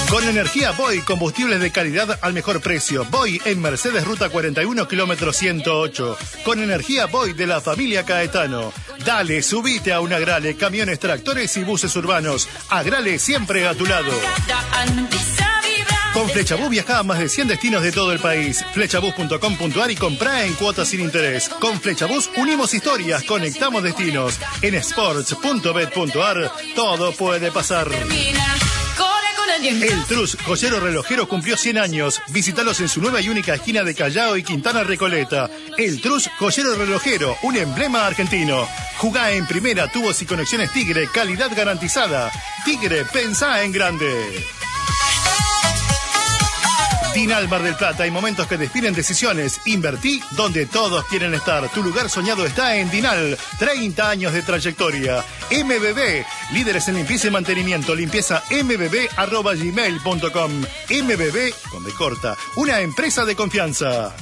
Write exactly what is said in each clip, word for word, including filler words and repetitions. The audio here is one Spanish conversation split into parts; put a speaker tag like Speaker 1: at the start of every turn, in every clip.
Speaker 1: Con energía Boy, combustibles de calidad al mejor precio. Boy en Mercedes Ruta cuarenta y uno, kilómetro ciento ocho. Con energía Boy de la familia Caetano. Dale, subite a un Agrale, camiones, tractores y buses urbanos. Agrale siempre a tu lado. Con Flechabús viaja a más de cien destinos de todo el país. Flechabús punto com punto ar y comprá en cuotas sin interés. Con Flechabús unimos historias, conectamos destinos. En sports punto bet punto ar todo puede pasar. El Trus, joyero relojero, cumplió cien años. Visítalos en su nueva y única esquina de Callao y Quintana Recoleta. El Trus, joyero relojero, un emblema argentino. Jugá en primera, tubos y conexiones Tigre, calidad garantizada. Tigre, pensá en grande. Dinal Mar del Plata, hay momentos que definen decisiones. Invertí donde todos quieren estar. Tu lugar soñado está en Dinal. treinta años de trayectoria. M B B, líderes en limpieza y mantenimiento. Limpieza m b b arroba gmail punto com. M B B, con B corta, una empresa de confianza.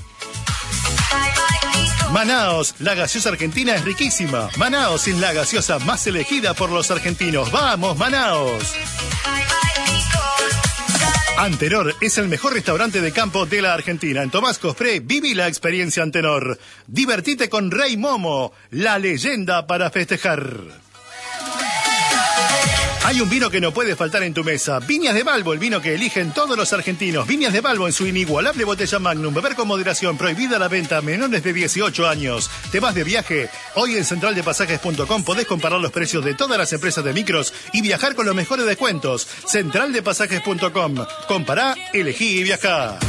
Speaker 1: Manaos, la gaseosa argentina es riquísima. Manaos es la gaseosa más elegida por los argentinos. ¡Vamos, Manaos! Antenor es el mejor restaurante de campo de la Argentina. En Tomás Cospré, viví la experiencia Antenor. Divertite con Rey Momo, la leyenda para festejar. Hay un vino que no puede faltar en tu mesa. Viñas de Balbo, el vino que eligen todos los argentinos. Viñas de Balbo en su inigualable botella Magnum. Beber con moderación. Prohibida la venta a menores de dieciocho años. ¿Te vas de viaje? Hoy en central de pasajes punto com podés comparar los precios de todas las empresas de micros y viajar con los mejores descuentos. central de pasajes punto com. Compará, elegí y viajá.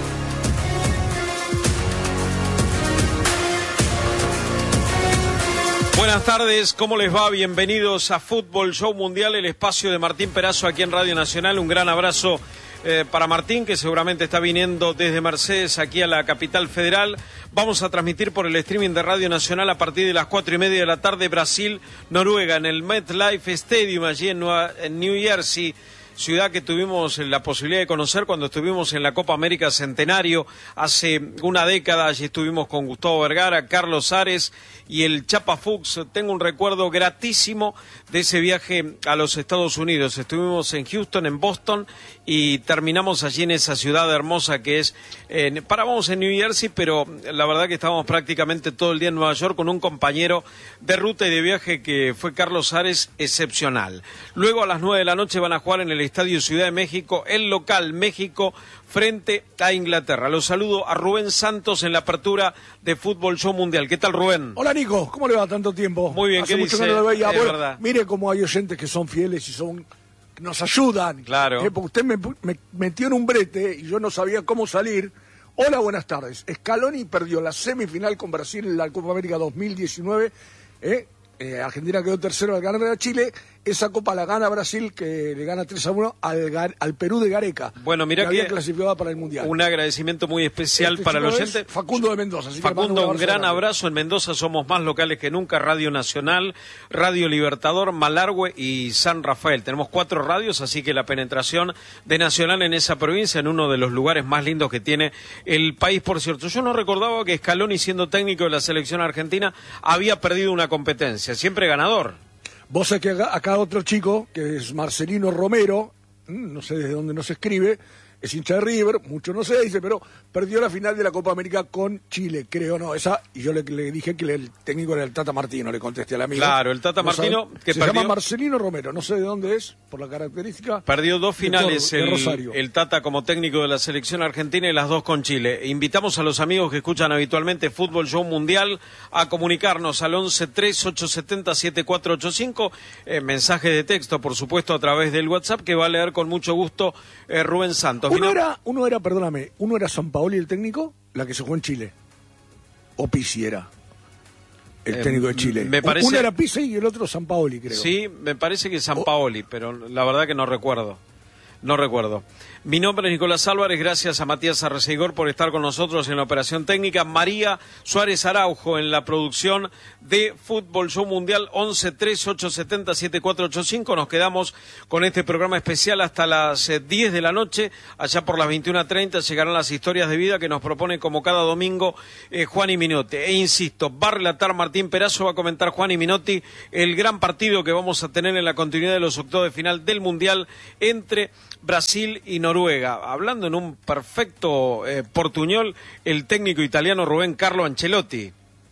Speaker 2: Buenas tardes, ¿cómo les va? Bienvenidos a Fútbol Show Mundial, el espacio de Martín Perazo aquí en Radio Nacional. Un gran abrazo eh, para Martín, que seguramente está viniendo desde Mercedes aquí a la capital federal. Vamos a transmitir por el streaming de Radio Nacional a partir de las cuatro y media de la tarde, Brasil-Noruega, en el MetLife Stadium, allí en, Nueva, en New Jersey. Ciudad que tuvimos la posibilidad de conocer cuando estuvimos en la Copa América Centenario hace una década. Allí estuvimos con Gustavo Vergara, Carlos Ares y el Chapa Fuchs. Tengo un recuerdo gratísimo de ese viaje a los Estados Unidos. Estuvimos en Houston, en Boston, y terminamos allí en esa ciudad hermosa que es... Eh, parábamos en New Jersey, pero la verdad que estábamos prácticamente todo el día en Nueva York con un compañero de ruta y de viaje que fue Carlos Ares, excepcional. Luego a las nueve de la noche van a jugar en el Estadio Ciudad de México, el local México frente a Inglaterra. Los saludo a Rubén Santos en la apertura de Fútbol Show Mundial. ¿Qué tal, Rubén?
Speaker 3: Hola, Nico. ¿Cómo le va tanto tiempo?
Speaker 2: Muy bien,
Speaker 3: Hace
Speaker 2: ¿qué
Speaker 3: mucho
Speaker 2: dice?
Speaker 3: que no lo veía.
Speaker 2: Es
Speaker 3: Bueno,
Speaker 2: verdad.
Speaker 3: mire cómo hay oyentes que son fieles y son nos ayudan.
Speaker 2: Claro.
Speaker 3: Eh, porque usted me, me metió en un brete y yo no sabía cómo salir. Hola, buenas tardes. Scaloni perdió la semifinal con Brasil en la Copa América dos mil diecinueve. Eh, eh, Argentina quedó tercero al ganar a Chile. Esa copa la gana Brasil, que le gana tres a uno al, al Perú de Gareca.
Speaker 2: Bueno, mira que,
Speaker 3: que había clasificado para el Mundial.
Speaker 2: Un agradecimiento muy especial
Speaker 3: este
Speaker 2: para el oyente.
Speaker 3: Facundo de Mendoza. Así
Speaker 2: Facundo,
Speaker 3: un,
Speaker 2: un gran abrazo. En Mendoza somos más locales que nunca. Radio Nacional, Radio Libertador, Malargüe y San Rafael. Tenemos cuatro radios, así que la penetración de Nacional en esa provincia, en uno de los lugares más lindos que tiene el país, por cierto. Yo no recordaba que Scaloni, siendo técnico de la selección argentina, había perdido una competencia. Siempre ganador.
Speaker 3: Vos sabés que acá, acá otro chico, que es Marcelino Romero, no sé desde dónde nos escribe, es hincha de River, mucho no se dice, pero perdió la final de la Copa América con Chile, creo, no, esa, y yo le, le dije que el técnico era el Tata Martino, le contesté al amigo.
Speaker 2: Claro, el Tata
Speaker 3: no
Speaker 2: Martino,
Speaker 3: sabe,
Speaker 2: que
Speaker 3: se
Speaker 2: perdió...
Speaker 3: llama Marcelino Romero, no sé de dónde es, por la característica.
Speaker 2: Perdió dos finales
Speaker 3: de, de
Speaker 2: el, el Tata como técnico de la selección argentina y las dos con Chile. Invitamos a los amigos que escuchan habitualmente Fútbol Show Mundial a comunicarnos al once tres ocho siete cero siete cuatro ocho cinco, eh, mensaje de texto, por supuesto, a través del WhatsApp, que va a leer con mucho gusto eh, Rubén Santos.
Speaker 3: Uno
Speaker 2: Vino...
Speaker 3: era, uno era, perdóname, uno era Sampaoli el técnico, la que se jugó en Chile, o Pizzi era el eh, técnico de Chile.
Speaker 2: Me parece...
Speaker 3: Uno era Pizzi y el otro Sampaoli, creo.
Speaker 2: Sí, me parece que Sampaoli, o... pero la verdad que no recuerdo. No recuerdo. Mi nombre es Nicolás Álvarez, gracias a Matías Arreceigor por estar con nosotros en la operación técnica. María Suárez Araujo en la producción de Fútbol Show Mundial. Once tres ocho siete cero siete cuatro ocho cinco. Nos quedamos con este programa especial hasta las diez de la noche. Allá por las veintiuna treinta llegarán las historias de vida que nos propone como cada domingo eh, Juan y Minotti. E insisto, va a relatar Martín Perazo, va a comentar Juan y Minotti el gran partido que vamos a tener en la continuidad de los octavos de final del Mundial entre Brasil y Noruega. Hablando en un perfecto eh, portuñol, el técnico italiano Rubén Carlo Ancelotti.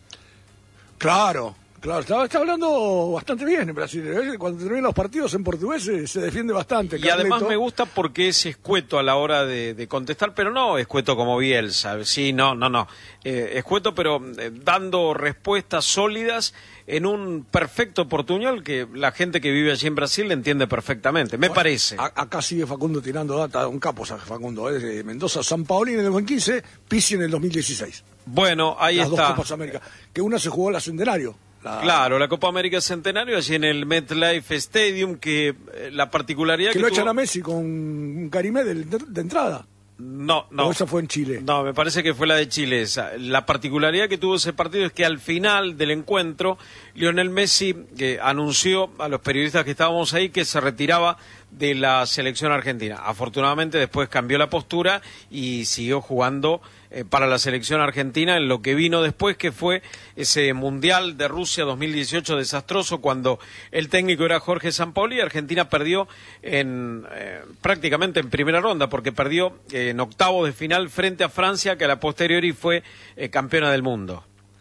Speaker 3: Claro, claro, está, está hablando bastante bien en Brasil. Cuando terminan los partidos en portugués se, se defiende bastante.
Speaker 2: Y
Speaker 3: Carleto.
Speaker 2: Además me gusta porque es escueto a la hora de, de contestar, pero no escueto como Bielsa. Sí, no, no, no. Eh, escueto, pero eh, dando respuestas sólidas en un perfecto portuñol que la gente que vive allí en Brasil le entiende perfectamente, me bueno, parece.
Speaker 3: A, acá sigue Facundo tirando data, un capo Facundo, es de Mendoza, San Paoli en el dos mil quince, Pizzi en el dos mil dieciséis.
Speaker 2: Bueno, ahí
Speaker 3: Las
Speaker 2: está.
Speaker 3: Las dos Copas América, que una se jugó la Centenario. La...
Speaker 2: Claro, la Copa América Centenario, allí en el MetLife Stadium, que eh, la particularidad...
Speaker 3: Que,
Speaker 2: que
Speaker 3: lo
Speaker 2: tuvo...
Speaker 3: echan a Messi con un Carimé de, de, de entrada.
Speaker 2: No, no.
Speaker 3: ¿O esa fue en Chile?
Speaker 2: No, me parece que fue la de Chile esa. La particularidad que tuvo ese partido es que al final del encuentro, Lionel Messi eh, anunció a los periodistas que estábamos ahí que se retiraba de la selección argentina. Afortunadamente después cambió la postura y siguió jugando eh, para la selección argentina en lo que vino después, que fue ese Mundial de Rusia dos mil dieciocho desastroso, cuando el técnico era Jorge Sampaoli y Argentina perdió en eh, prácticamente en primera ronda, porque perdió eh, en octavos de final frente a Francia, que a la posteriori fue eh, campeona del mundo.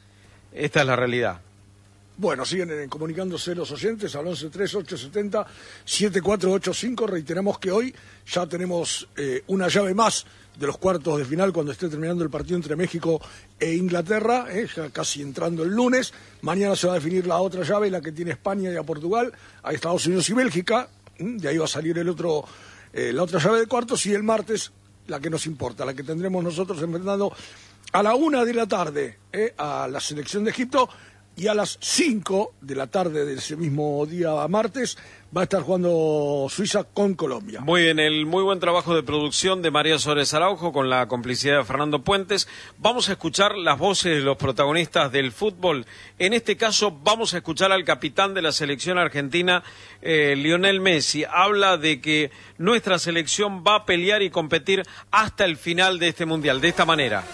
Speaker 2: Esta es la realidad.
Speaker 3: Bueno, siguen eh, comunicándose los oyentes al once tres ocho siete cero siete cuatro ocho cinco. Reiteramos que hoy ya tenemos eh, una llave más de los cuartos de final cuando esté terminando el partido entre México e Inglaterra, eh, ya casi entrando el lunes. Mañana se va a definir la otra llave, la que tiene España y a Portugal, a Estados Unidos y Bélgica. De ahí va a salir el otro, eh, la otra llave de cuartos, y el martes la que nos importa, la que tendremos nosotros enfrentando a la una de la tarde eh, a la selección de Egipto. Y a las cinco de la tarde de ese mismo día martes va a estar jugando Suiza con Colombia.
Speaker 2: Muy bien, el muy buen trabajo de producción de María Suárez Araujo con la complicidad de Fernando Puentes. Vamos a escuchar las voces de los protagonistas del fútbol. En este caso vamos a escuchar al capitán de la selección argentina, eh, Lionel Messi. Habla de que nuestra selección va a pelear y competir hasta el final de este mundial, de esta manera.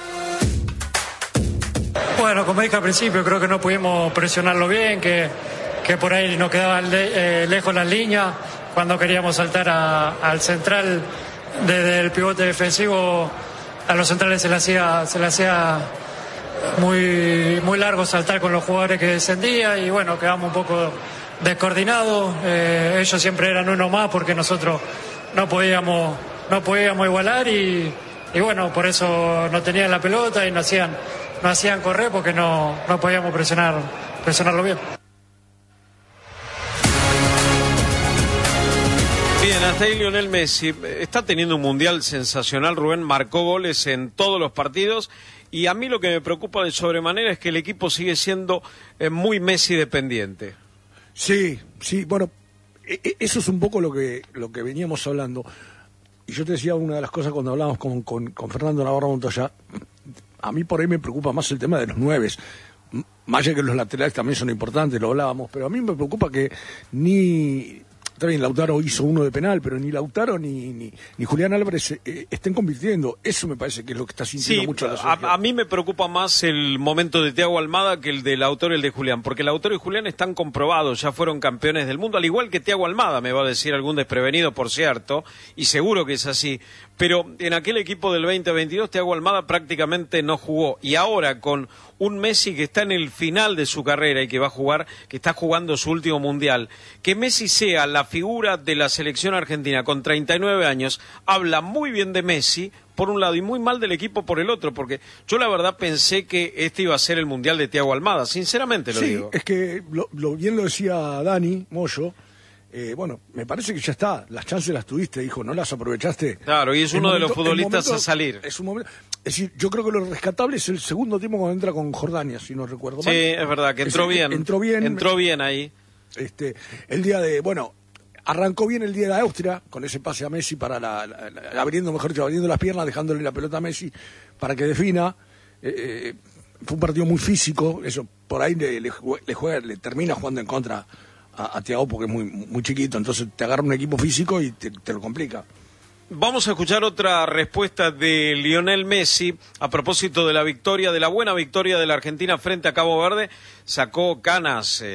Speaker 4: Bueno, como dije al principio, creo que no pudimos presionarlo bien, que, que por ahí nos quedaban le, eh, lejos las líneas. Cuando queríamos saltar a, al central desde el pivote defensivo, a los centrales se le hacía, se le hacía muy, muy largo saltar con los jugadores que descendían, y bueno, quedamos un poco descoordinados. Eh, ellos siempre eran uno más porque nosotros no podíamos, no podíamos igualar, y, y bueno, por eso no tenían la pelota y no hacían... no hacían correr porque no, no podíamos presionar, presionarlo bien.
Speaker 2: Bien, hasta ahí Lionel Messi. Está teniendo un mundial sensacional, Rubén, marcó goles en todos los partidos, y a mí lo que me preocupa de sobremanera es que el equipo sigue siendo eh, muy Messi dependiente.
Speaker 3: Sí, sí, bueno, eso es un poco lo que, lo que veníamos hablando. Y yo te decía una de las cosas cuando hablábamos con, con, con Fernando Navarro Montoya. A mí por ahí me preocupa más el tema de los nueves. Más allá que los laterales también son importantes, lo hablábamos, pero a mí me preocupa que ni... También Lautaro hizo uno de penal, pero ni Lautaro ni, ni, ni Julián Álvarez eh, estén convirtiendo. Eso me parece que es lo que está sintiendo
Speaker 2: sí,
Speaker 3: mucho la
Speaker 2: selección. A, a mí me preocupa más el momento de Thiago Almada que el de Lautaro y el de Julián, porque Lautaro y Julián están comprobados, ya fueron campeones del mundo, al igual que Thiago Almada, me va a decir algún desprevenido, por cierto, y seguro que es así. Pero en aquel equipo del veinte veintidós, Thiago Almada prácticamente no jugó, y ahora con un Messi que está en el final de su carrera y que va a jugar, que está jugando su último mundial, que Messi sea la figura de la selección argentina con treinta y nueve años, habla muy bien de Messi por un lado y muy mal del equipo por el otro, porque yo la verdad pensé que este iba a ser el mundial de Thiago Almada, sinceramente lo
Speaker 3: sí,
Speaker 2: digo.
Speaker 3: Sí, es que lo, lo bien lo decía Dani Moyo. Eh, bueno, me parece que ya está, las chances las tuviste, hijo, no las aprovechaste.
Speaker 2: Claro, y es uno
Speaker 3: momento,
Speaker 2: de los futbolistas
Speaker 3: momento,
Speaker 2: a salir.
Speaker 3: Es un momento, es decir, yo creo que lo rescatable es el segundo tiempo cuando entra con Jordania, si no recuerdo mal.
Speaker 2: Sí, es verdad, que entró es, bien.
Speaker 3: Entró bien.
Speaker 2: Entró bien ahí.
Speaker 3: Este, el día de, bueno, arrancó bien el día de Austria, con ese pase a Messi para la, la, la abriendo, mejor dicho, abriendo las piernas, dejándole la pelota a Messi para que defina. Eh, eh, fue un partido muy físico, eso, por ahí le, le, le juega, le termina jugando en contra a, a Thiago porque es muy, muy chiquito, entonces te agarra un equipo físico y te, te lo complica.
Speaker 2: Vamos a escuchar otra respuesta de Lionel Messi a propósito de la victoria, de la buena victoria de la Argentina frente a Cabo Verde. Sacó canas, eh,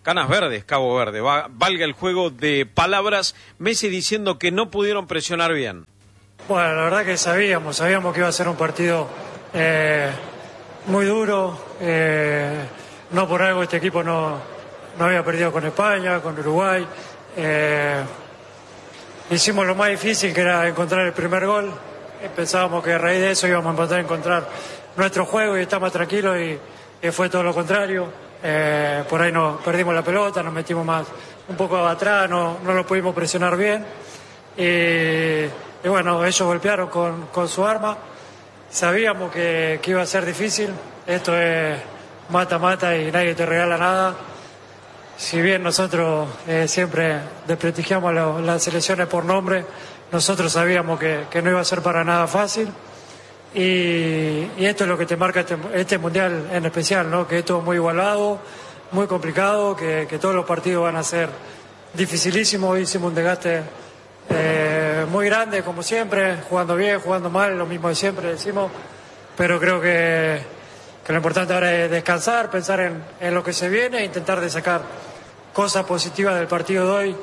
Speaker 2: canas verdes, Cabo Verde, va, valga el juego de palabras, Messi diciendo que no pudieron presionar bien.
Speaker 4: Bueno, la verdad que sabíamos, sabíamos que iba a ser un partido eh, muy duro, eh, no por algo este equipo no, no había perdido con España, con Uruguay, eh, hicimos lo más difícil que era encontrar el primer gol, pensábamos que a raíz de eso íbamos a poder encontrar nuestro juego y estar más tranquilos y, y fue todo lo contrario, eh, por ahí nos perdimos la pelota, nos metimos más un poco atrás, no, no lo pudimos presionar bien y, y bueno, ellos golpearon con, con su arma, sabíamos que, que iba a ser difícil, esto es mata-mata y nadie te regala nada. Si bien nosotros eh, siempre desprestigiamos lo, las selecciones por nombre, nosotros sabíamos que, que no iba a ser para nada fácil y, y esto es lo que te marca este, este Mundial en especial, ¿no? Que esto es muy igualado, muy complicado, que, que todos los partidos van a ser dificilísimos. Hicimos un desgaste eh, muy grande como siempre, jugando bien, jugando mal, lo mismo de siempre decimos, pero creo que, que lo importante ahora es descansar, pensar en, en lo que se viene e intentar de sacar cosas positivas del partido de hoy.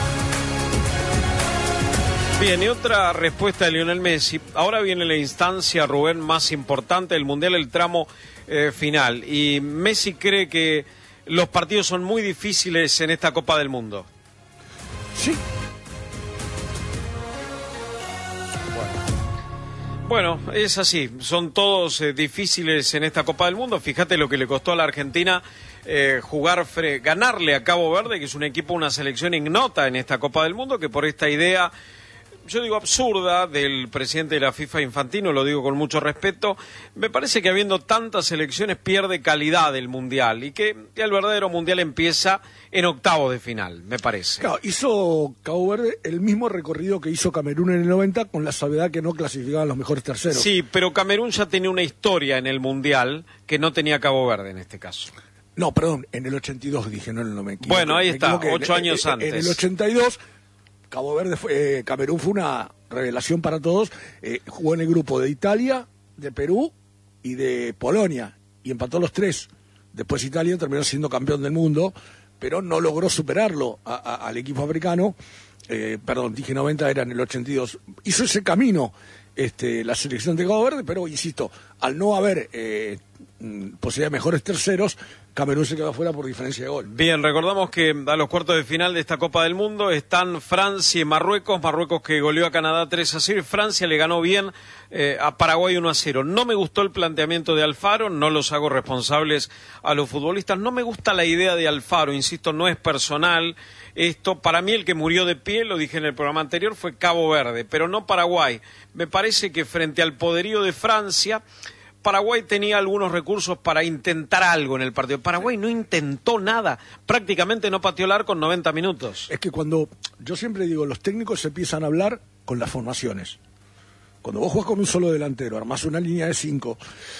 Speaker 2: Bien, y otra respuesta de Lionel Messi. Ahora viene la instancia, Rubén, más importante del Mundial, el tramo eh, final. Y Messi cree que los partidos son muy difíciles en esta Copa del Mundo.
Speaker 3: Sí.
Speaker 2: Bueno, es así. Son todos eh, difíciles en esta Copa del Mundo. Fíjate lo que le costó a la Argentina eh, jugar, fre- ganarle a Cabo Verde, que es un equipo, una selección ignota en esta Copa del Mundo, que por esta idea, yo digo absurda, del presidente de la FIFA, Infantino, lo digo con mucho respeto, me parece que habiendo tantas selecciones pierde calidad el Mundial y que el verdadero Mundial empieza en octavos de final, me parece.
Speaker 3: Claro, hizo Cabo Verde el mismo recorrido que hizo Camerún en el noventa, con la salvedad que no clasificaban los mejores terceros.
Speaker 2: Sí, pero Camerún ya tenía una historia en el Mundial que no tenía Cabo Verde en este caso.
Speaker 3: No, perdón, en el ochenta y dos dije, no, no me equivoco.
Speaker 2: Bueno, ahí
Speaker 3: me
Speaker 2: está,
Speaker 3: equivoqué.
Speaker 2: ocho
Speaker 3: en,
Speaker 2: años
Speaker 3: en,
Speaker 2: antes.
Speaker 3: En el ochenta y dos, Cabo Verde fue, eh, Camerún fue una revelación para todos. Eh, jugó en el grupo de Italia, de Perú y de Polonia, y empató los tres. Después Italia terminó siendo campeón del mundo, pero no logró superarlo a, a, al equipo africano. Eh, perdón, dije noventa, era en el ochenta y dos. Hizo ese camino este, la selección de Cabo Verde, pero insisto, al no haber eh, posibilidad de mejores terceros, Camerún se quedó fuera por diferencia de gol.
Speaker 2: Bien, recordamos que a los cuartos de final de esta Copa del Mundo están Francia y Marruecos, Marruecos que goleó a Canadá tres a cero, y Francia le ganó bien eh, a Paraguay uno a cero. No me gustó el planteamiento de Alfaro, no los hago responsables a los futbolistas, no me gusta la idea de Alfaro, insisto, no es personal. Esto, para mí el que murió de pie, lo dije en el programa anterior, fue Cabo Verde, pero no Paraguay. Me parece que frente al poderío de Francia, Paraguay tenía algunos recursos para intentar algo en el partido. Paraguay no intentó nada, prácticamente no pateó el arco en noventa minutos.
Speaker 3: Es que cuando, yo siempre digo, los técnicos se empiezan a hablar con las formaciones. Cuando vos jugás con un solo delantero, armás una línea de cinco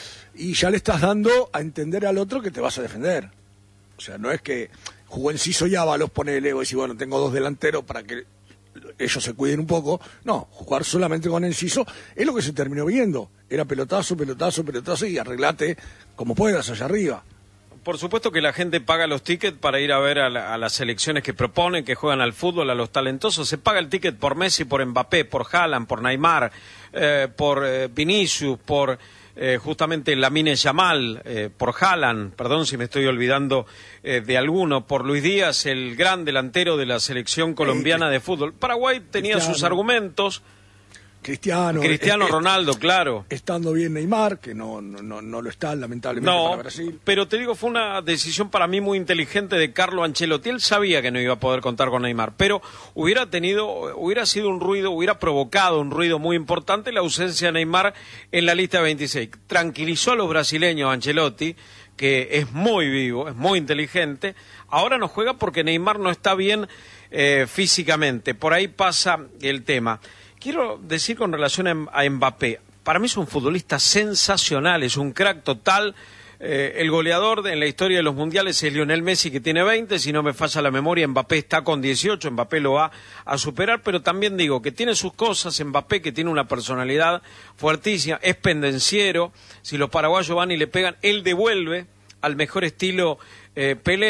Speaker 3: y ya le estás dando a entender al otro que te vas a defender. O sea, no es que jugó Enciso y Ábalos, pone el ego y dice, bueno, tengo dos delanteros para que ellos se cuiden un poco. No, jugar solamente con Enciso es lo que se terminó viendo. Era pelotazo, pelotazo, pelotazo y arreglate como puedas allá arriba.
Speaker 2: Por supuesto que la gente paga los tickets para ir a ver a, la, a las selecciones que proponen, que juegan al fútbol, a los talentosos. Se paga el ticket por Messi, por Mbappé, por Haaland, por Neymar, eh, por eh, Vinicius, por eh, justamente Lamine Yamal, eh, por Haaland, perdón si me estoy olvidando eh, de alguno, por Luis Díaz, el gran delantero de la selección colombiana de fútbol. Paraguay tenía
Speaker 3: Cristiano.
Speaker 2: sus argumentos.
Speaker 3: Cristiano,
Speaker 2: Cristiano
Speaker 3: eh,
Speaker 2: Ronaldo, claro.
Speaker 3: Estando bien Neymar, que no, no, no lo está lamentablemente
Speaker 2: No,
Speaker 3: para Brasil.
Speaker 2: pero te digo, fue una decisión para mí muy inteligente de Carlo Ancelotti. Él sabía que no iba a poder contar con Neymar, pero hubiera tenido, hubiera sido un ruido, hubiera provocado un ruido muy importante la ausencia de Neymar en la lista de veintiséis. Tranquilizó a los brasileños Ancelotti, que es muy vivo, es muy inteligente. Ahora no juega porque Neymar no está bien eh, físicamente. Por ahí pasa el tema. Quiero decir con relación a Mbappé, para mí es un futbolista sensacional, es un crack total. Eh, el goleador de, en la historia de los mundiales es Lionel Messi, que tiene veinte, si no me falla la memoria, Mbappé está con dieciocho, Mbappé lo va a superar, pero también digo que tiene sus cosas, Mbappé, que tiene una personalidad fuertísima, es pendenciero, si los paraguayos van y le pegan, él devuelve al mejor estilo eh, Pelé.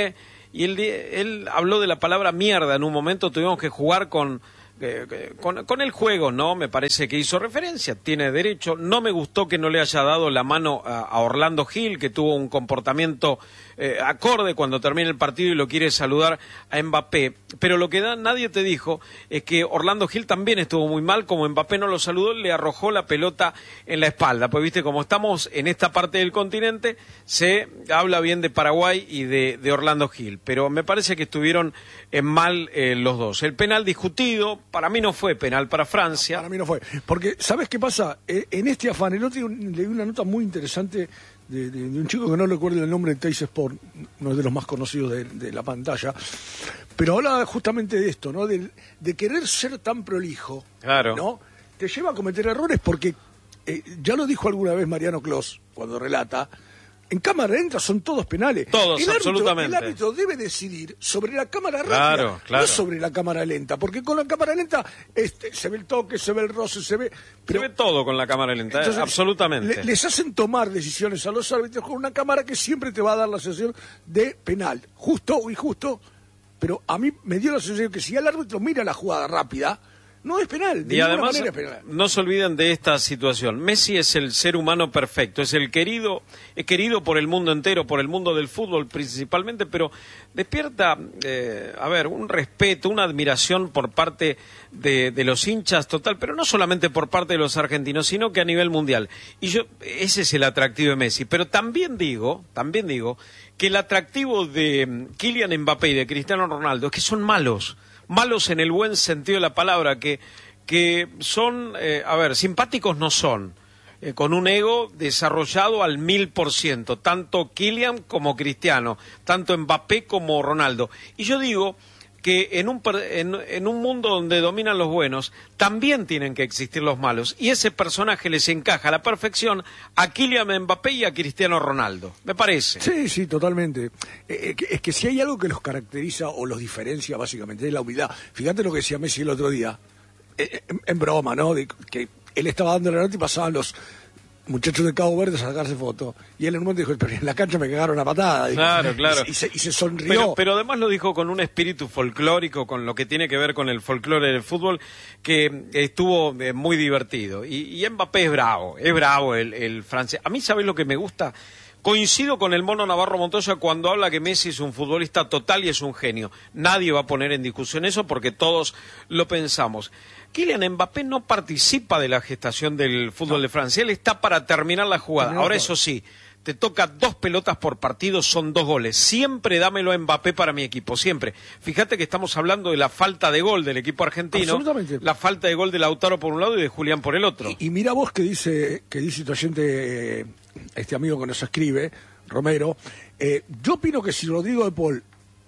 Speaker 2: y él, él habló de la palabra mierda. En un momento tuvimos que jugar con... Eh, con, con el juego, ¿no? Me parece que hizo referencia, tiene derecho. No me gustó que no le haya dado la mano a, a Orlando Gil, que tuvo un comportamiento eh, acorde cuando termina el partido y lo quiere saludar a Mbappé. Pero lo que da, nadie te dijo es que Orlando Gil también estuvo muy mal. Como Mbappé no lo saludó, le arrojó la pelota en la espalda. Pues viste, como estamos en esta parte del continente, se habla bien de Paraguay y de, de Orlando Gil. Pero me parece que estuvieron en mal eh, los dos. El penal discutido, para mí no fue penal, para Francia.
Speaker 3: No, para mí no fue. Porque, ¿sabes qué pasa? Eh, en este afán, el otro día leí una nota muy interesante de, de, de un chico que no recuerdo el nombre de Teis Sport, uno de los más conocidos de, de la pantalla, pero hablaba justamente de esto, ¿no? De, de querer ser tan prolijo,
Speaker 2: claro,
Speaker 3: ¿no? Te lleva a cometer errores porque, eh, ya lo dijo alguna vez Mariano Clos, cuando relata, en cámara lenta son todos penales.
Speaker 2: Todos,
Speaker 3: el árbitro,
Speaker 2: absolutamente.
Speaker 3: El árbitro debe decidir sobre la cámara rápida,
Speaker 2: claro, claro.
Speaker 3: no sobre la cámara lenta, porque con la cámara lenta este, se ve el toque, se ve el roce, se ve... Pero,
Speaker 2: se ve todo con la cámara lenta, entonces, absolutamente.
Speaker 3: Le, les hacen tomar decisiones a los árbitros con una cámara que siempre te va a dar la sensación de penal, justo o injusto, pero a mí me dio la sensación que si el árbitro mira la jugada rápida, no es penal, de
Speaker 2: y además
Speaker 3: manera es penal.
Speaker 2: No se olviden de esta situación. Messi es el ser humano perfecto, es el querido, es querido por el mundo entero, por el mundo del fútbol principalmente, pero despierta, eh, a ver, un respeto, una admiración por parte de, de los hinchas total, pero no solamente por parte de los argentinos, sino que a nivel mundial. Y yo, ese es el atractivo de Messi. Pero también digo, también digo, que el atractivo de Kylian Mbappé y de Cristiano Ronaldo es que son malos. Malos en el buen sentido de la palabra, que, que son, eh, a ver, simpáticos no son, eh, con un ego desarrollado al mil por ciento, tanto Kylian como Cristiano, tanto Mbappé como Ronaldo. Y yo digo que en un, en, en un mundo donde dominan los buenos, también tienen que existir los malos, y ese personaje les encaja a la perfección a Kylian Mbappé y a Cristiano Ronaldo, me parece.
Speaker 3: Sí, sí, totalmente. Eh, es que si hay algo que los caracteriza o los diferencia básicamente es la humildad. Fíjate lo que decía Messi el otro día, eh, en, en broma, ¿no? De que él estaba dando la nota y pasaban los muchachos de Cabo Verde a sacarse fotos. Y él en un momento dijo, pero en la cancha me cagaron a patada.
Speaker 2: Claro, claro.
Speaker 3: Y, y, se, y se sonrió.
Speaker 2: Pero, pero además lo dijo con un espíritu folclórico, con lo que tiene que ver con el folclore del fútbol, que estuvo eh, muy divertido. Y, y Mbappé es bravo, es bravo el, el francés. A mí, ¿sabés lo que me gusta? Coincido con el Mono Navarro Montoya cuando habla que Messi es un futbolista total y es un genio. Nadie va a poner en discusión eso porque todos lo pensamos. Kylian Mbappé no participa de la gestación del fútbol no. de Francia. Él está para terminar la jugada. Terminó Ahora, todo. Eso sí, te toca dos pelotas por partido, son dos goles. Siempre dámelo a Mbappé para mi equipo, siempre. Fíjate que estamos hablando de la falta de gol del equipo argentino, la falta de gol de Lautaro por un lado y de Julián por el otro.
Speaker 3: Y, y mira vos que dice que dice tu oyente, este amigo que nos escribe, Romero, eh, yo opino que si Rodrigo de Paul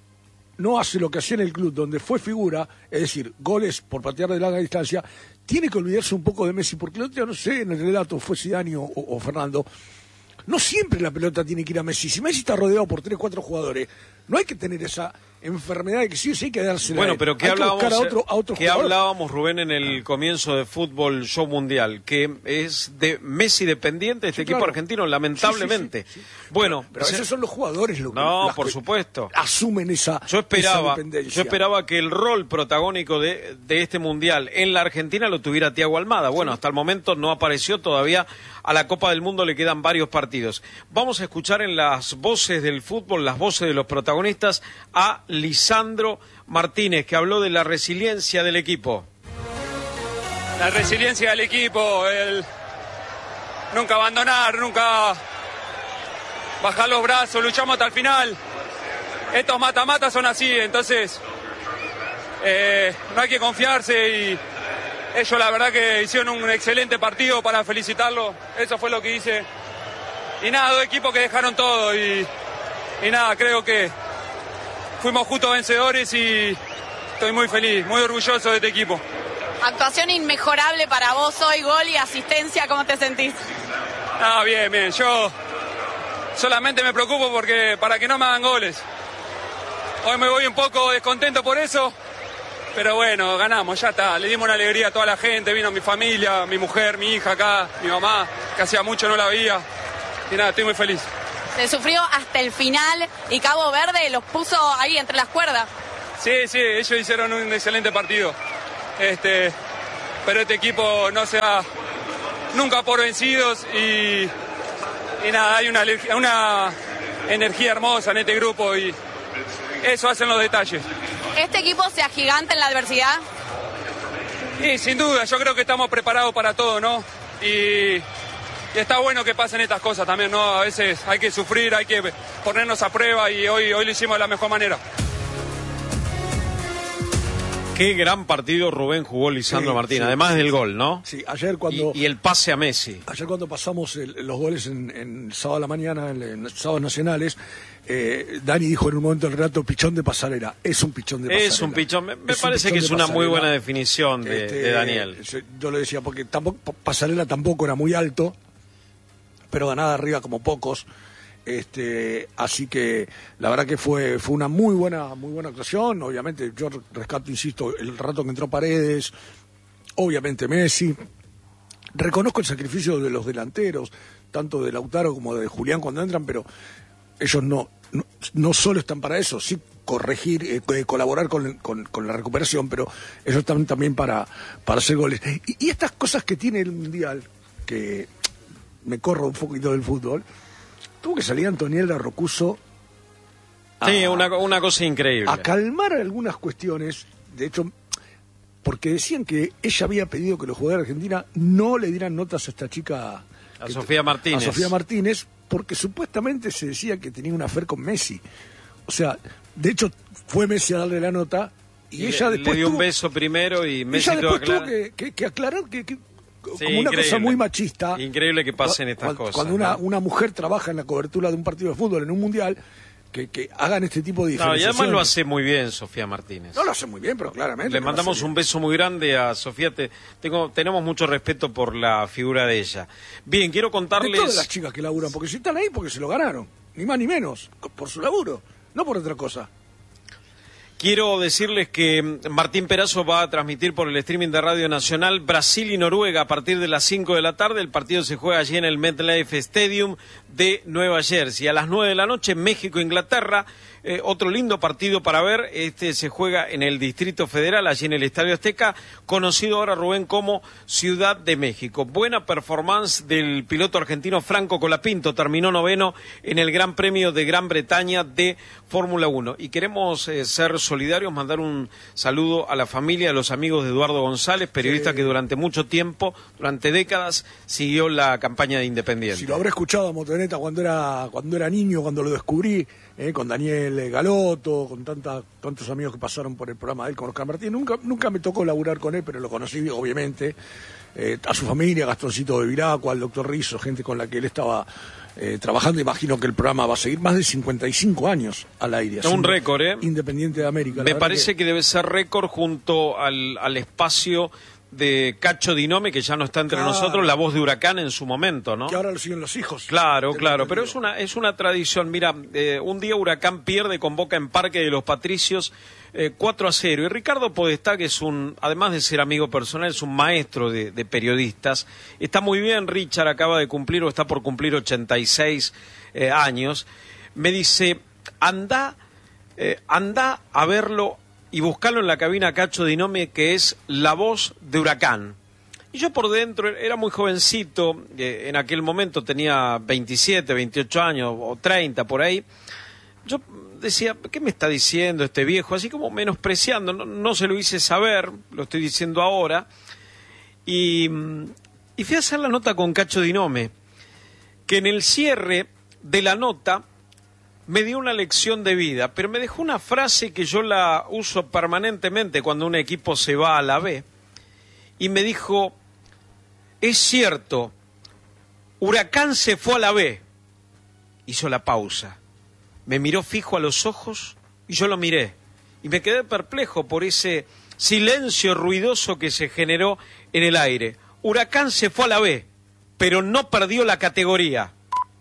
Speaker 3: no hace lo que hacía en el club donde fue figura, es decir, goles por patear de larga distancia, tiene que olvidarse un poco de Messi, porque el otro día, no sé, en el relato fue Zidane o, o Fernando, no siempre la pelota tiene que ir a Messi. Si Messi está rodeado por tres, cuatro jugadores, no hay que tener esa enfermedad de que sí o sí hay que dársela.
Speaker 2: Bueno, pero ¿qué
Speaker 3: hay
Speaker 2: hablábamos,
Speaker 3: que a otro, a otro
Speaker 2: ¿qué hablábamos, Rubén, en el comienzo de Fútbol Show Mundial? Que es de Messi dependiente este sí, equipo claro. argentino, lamentablemente. Sí, sí, sí, sí. Bueno,
Speaker 3: pero esos son los jugadores los
Speaker 2: no,
Speaker 3: que,
Speaker 2: por supuesto.
Speaker 3: asumen esa,
Speaker 2: yo esperaba,
Speaker 3: esa dependencia.
Speaker 2: Yo esperaba que el rol protagónico de, de este Mundial en la Argentina lo tuviera Thiago Almada. Bueno, sí. hasta el momento no apareció todavía. A la Copa del Mundo le quedan varios partidos. Vamos a escuchar en las voces del fútbol, las voces de los protagonistas, a Lisandro Martínez, que habló de la resiliencia del equipo.
Speaker 5: La resiliencia del equipo, el nunca abandonar, nunca bajar los brazos, luchamos hasta el final. Estos mata-mata son así, entonces eh, no hay que confiarse y ellos la verdad que hicieron un excelente partido para felicitarlo, eso fue lo que hice. Y nada, dos equipos que dejaron todo y, y nada, creo que fuimos justos vencedores y estoy muy feliz, muy orgulloso de este equipo.
Speaker 6: Actuación inmejorable para vos hoy, gol y asistencia, ¿cómo te sentís?
Speaker 5: Ah, bien, bien, yo solamente me preocupo porque para que no me hagan goles. Hoy me voy un poco descontento por eso, pero bueno, ganamos, ya está. Le dimos una alegría a toda la gente, vino mi familia, mi mujer, mi hija acá, mi mamá, que hacía mucho no la veía. Y nada, estoy muy feliz.
Speaker 6: Se sufrió hasta el final y Cabo Verde los puso ahí entre las cuerdas.
Speaker 5: Sí, sí, ellos hicieron un excelente partido. Este, pero este equipo no se da nunca por vencidos y, y nada, hay una, una energía hermosa en este grupo y eso hacen los detalles.
Speaker 6: ¿Este equipo se agiganta en la adversidad?
Speaker 5: Y sin duda, yo creo que estamos preparados para todo, ¿no? Y, y está bueno que pasen estas cosas también, ¿no? A veces hay que sufrir, hay que ponernos a prueba y hoy, hoy lo hicimos de la mejor manera.
Speaker 2: Qué gran partido Rubén jugó Lisandro
Speaker 3: sí,
Speaker 2: Martín,
Speaker 3: sí,
Speaker 2: además
Speaker 3: sí,
Speaker 2: del
Speaker 3: sí.
Speaker 2: gol, ¿no?
Speaker 3: Sí, ayer cuando...
Speaker 2: Y, y el pase a Messi.
Speaker 3: Ayer cuando pasamos el, los goles en, en sábado a la mañana, en, en sábados nacionales, eh, Dani dijo en un momento del relato, pichón de pasarela. Es un pichón de pasarela.
Speaker 2: Es un pichón, me, me
Speaker 3: es
Speaker 2: parece
Speaker 3: pichón
Speaker 2: que es una
Speaker 3: pasarela.
Speaker 2: muy buena definición de,
Speaker 3: este,
Speaker 2: de Daniel.
Speaker 3: Yo le decía, porque tampoco, pasarela tampoco era muy alto, pero ganaba arriba como pocos. Este, así que la verdad que fue fue una muy buena muy buena actuación. Obviamente yo rescato, insisto, el rato que entró Paredes, obviamente Messi. Reconozco el sacrificio de los delanteros, tanto de Lautaro como de Julián cuando entran, pero ellos no no, no solo están para eso, sí corregir, eh, colaborar con, con, con la recuperación, pero ellos están también para, para hacer goles. Y, y estas cosas que tiene el Mundial, que me corro un poquito del fútbol, tuvo que salir Antoniela Rocuso
Speaker 2: a, sí, una, una cosa increíble.
Speaker 3: A calmar algunas cuestiones, de hecho, porque decían que ella había pedido que los jugadores de Argentina no le dieran notas a esta chica...
Speaker 2: A Sofía Martínez.
Speaker 3: A Sofía Martínez, porque supuestamente se decía que tenía una affair con Messi. O sea, de hecho, fue Messi a darle la nota y, y ella
Speaker 2: le,
Speaker 3: después
Speaker 2: le dio
Speaker 3: tuvo,
Speaker 2: un beso primero y Messi
Speaker 3: ella
Speaker 2: tuvo
Speaker 3: después tuvo
Speaker 2: que,
Speaker 3: que, que, que aclarar que... que
Speaker 2: Sí,
Speaker 3: como una
Speaker 2: increíble.
Speaker 3: cosa muy machista.
Speaker 2: Increíble que pasen estas
Speaker 3: cuando,
Speaker 2: cosas.
Speaker 3: Cuando una,
Speaker 2: ¿no?
Speaker 3: una mujer trabaja en la cobertura de un partido de fútbol en un mundial, que, que hagan este tipo de
Speaker 2: No, y
Speaker 3: diferenciaciones.
Speaker 2: además lo hace muy bien Sofía Martínez.
Speaker 3: No lo hace muy bien, pero claramente.
Speaker 2: Le mandamos un beso muy grande a Sofía. Te, tengo, tenemos mucho respeto por la figura de ella. Bien, quiero contarles...
Speaker 3: De todas las chicas que laburan, porque si están ahí, porque se lo ganaron. Ni más ni menos. Por su laburo, no por otra cosa.
Speaker 2: Quiero decirles que Martín Perazo va a transmitir por el streaming de Radio Nacional Brasil y Noruega a partir de las cinco de la tarde. El partido se juega allí en el MetLife Stadium de Nueva Jersey. A las nueve de la noche, México-Inglaterra. Eh, otro lindo partido para ver. Este se juega en el Distrito Federal, allí en el Estadio Azteca, conocido ahora, Rubén, como Ciudad de México. Buena performance del piloto argentino Franco Colapinto. Terminó noveno en el Gran Premio de Gran Bretaña de Fórmula uno. Y queremos eh, ser solidarios, mandar un saludo a la familia, a los amigos de Eduardo González, periodista sí. que durante mucho tiempo, durante décadas, siguió la campaña de Independiente.
Speaker 3: Si lo habré escuchado a Motoneta cuando era, cuando era niño, cuando lo descubrí, eh, con Daniel Galoto, con tanta, tantos amigos que pasaron por el programa de él, con Oscar Martín. Nunca, nunca me tocó laburar con él, pero lo conocí, obviamente. Eh, a su familia, Gastoncito de Viracua, al doctor Rizzo, gente con la que él estaba eh, trabajando. Imagino que el programa va a seguir más de cincuenta y cinco años al aire.
Speaker 2: Es un récord, ¿eh?
Speaker 3: Independiente de América.
Speaker 2: Me parece que... que debe ser récord junto al, al espacio de Cacho Dinome, que ya no está entre claro. nosotros, la voz de Huracán en su momento, ¿no?
Speaker 3: Que ahora lo siguen los hijos.
Speaker 2: Claro, claro, pero es una es una tradición. Mira, eh, un día Huracán pierde con Boca en Parque de los Patricios eh, cuatro a cero. Y Ricardo Podestá, que es un, además de ser amigo personal, es un maestro de, de periodistas. Está muy bien, Richard acaba de cumplir o está por cumplir ochenta y seis eh, años. Me dice, anda, eh, anda a verlo y buscarlo en la cabina Cacho Dinome, que es la voz de Huracán. Y yo por dentro, era muy jovencito, eh, en aquel momento tenía veintisiete, veintiocho años, o treinta, por ahí. Yo decía, ¿qué me está diciendo este viejo? Así como menospreciando, no, no se lo hice saber, lo estoy diciendo ahora. Y, y fui a hacer la nota con Cacho Dinome, que en el cierre de la nota me dio una lección de vida, pero me dejó una frase que yo la uso permanentemente cuando un equipo se va a la B, y me dijo, es cierto, Huracán se fue a la B. Hizo la pausa, me miró fijo a los ojos y yo lo miré, y me quedé perplejo por ese silencio ruidoso que se generó en el aire. Huracán se fue a la B, pero no perdió la categoría.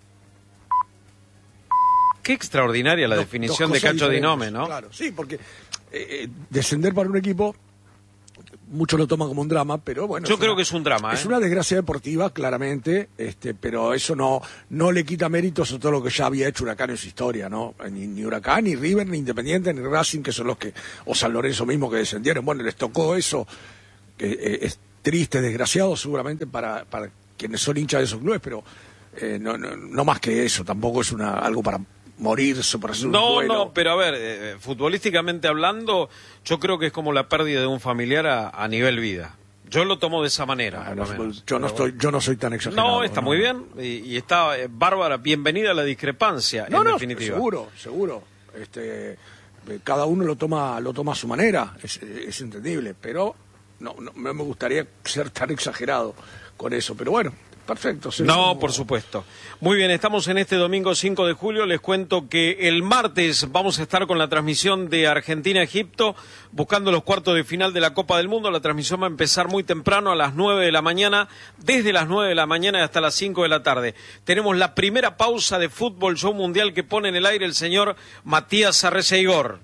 Speaker 2: Qué extraordinaria la dos, definición dos de Cacho Dinome, ¿no?
Speaker 3: Claro, sí, porque eh, descender para un equipo, muchos lo toman como un drama, pero bueno.
Speaker 2: Yo creo una, que es un drama.
Speaker 3: Es
Speaker 2: ¿eh?
Speaker 3: una desgracia deportiva, claramente, este, pero eso no no le quita méritos a todo lo que ya había hecho Huracán en su historia, ¿no? Ni, ni Huracán, ni River, ni Independiente, ni Racing, que son los que, o San Lorenzo mismo, que descendieron. Bueno, les tocó eso, que eh, es triste, desgraciado, seguramente para, para quienes son hinchas de esos clubes, pero eh, no, no, no más que eso, tampoco es una algo para morirse, para hacer
Speaker 2: no,
Speaker 3: un duelo.
Speaker 2: No, pero a ver, eh, futbolísticamente hablando, yo creo que es como la pérdida de un familiar a, a nivel vida. Yo lo tomo de esa manera.
Speaker 3: Ah, no, yo no estoy, yo no soy tan exagerado.
Speaker 2: No, está no. muy bien y, y está eh, bárbara. Bienvenida a la discrepancia,
Speaker 3: no,
Speaker 2: en
Speaker 3: no,
Speaker 2: definitiva.
Speaker 3: Seguro, seguro. Este, cada uno lo toma, lo toma a su manera, es, es entendible, pero no, no me gustaría ser tan exagerado con eso. Pero bueno. Perfecto. Sí,
Speaker 2: no,
Speaker 3: como...
Speaker 2: por supuesto. Muy bien, estamos en este domingo cinco de julio. Les cuento que el martes vamos a estar con la transmisión de Argentina-Egipto, buscando los cuartos de final de la Copa del Mundo. La transmisión va a empezar muy temprano, a las nueve de la mañana, desde las nueve de la mañana hasta las cinco de la tarde. Tenemos la primera pausa de Fútbol Show Mundial que pone en el aire el señor Matías Arreceigor.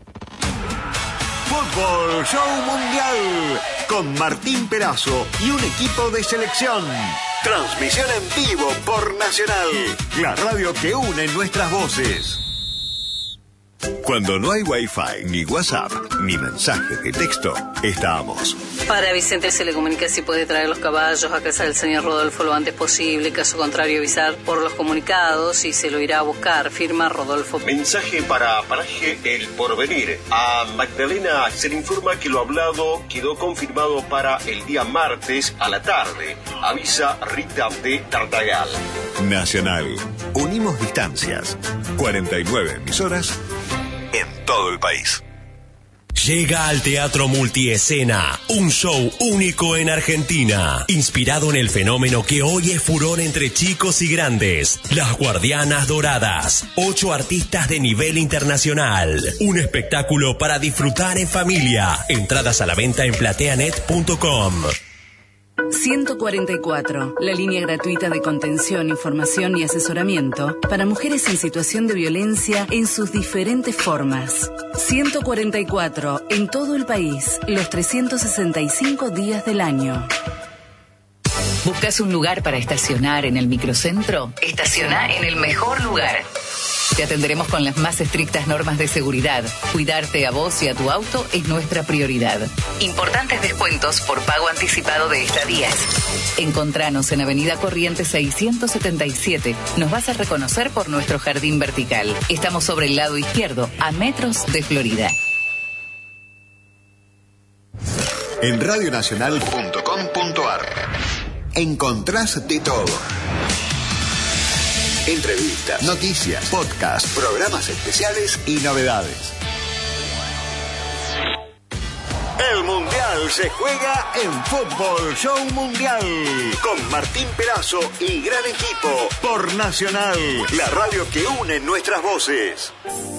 Speaker 7: Fútbol Show Mundial con Martín Perazo y un equipo de selección. Transmisión en vivo por Nacional, la radio que une nuestras voces. Cuando no hay Wi-Fi, ni WhatsApp, ni mensajes de texto, estamos.
Speaker 8: Para Vicente se le comunica si puede traer los caballos a casa del señor Rodolfo lo antes posible. Caso contrario, avisar por los comunicados y se lo irá a buscar. Firma Rodolfo.
Speaker 9: Mensaje para Paraje El Porvenir. A Magdalena se le informa que lo hablado quedó confirmado para el día martes a la tarde. Avisa Rita de Tartagal.
Speaker 7: Nacional. Unimos distancias. cuarenta y nueve emisoras en todo el país.
Speaker 10: Llega al Teatro Multiescena, un show único en Argentina, inspirado en el fenómeno que hoy es furor entre chicos y grandes, Las Guardianas Doradas, ocho artistas de nivel internacional, un espectáculo para disfrutar en familia, entradas a la venta en plateanet punto com.
Speaker 11: ciento cuarenta y cuatro, la línea gratuita de contención, información y asesoramiento para mujeres en situación de violencia en sus diferentes formas. ciento cuarenta y cuatro, en todo el país, los trescientos sesenta y cinco días del año.
Speaker 12: ¿Buscas un lugar para estacionar en el microcentro? Estaciona en el mejor lugar. Te atenderemos con las más estrictas normas de seguridad. Cuidarte a vos y a tu auto es nuestra prioridad. Importantes descuentos por pago anticipado de estadías. Encontranos en Avenida Corrientes seiscientos setenta y siete. Nos vas a reconocer por nuestro jardín vertical. Estamos sobre el lado izquierdo, a metros de Florida.
Speaker 7: En radio nacional punto com punto ar encontrás de todo. Entrevistas, noticias, podcasts, programas especiales y novedades. El Mundial se juega en Fútbol Show Mundial con Martín Perazo y gran equipo por Nacional, la radio que une nuestras voces.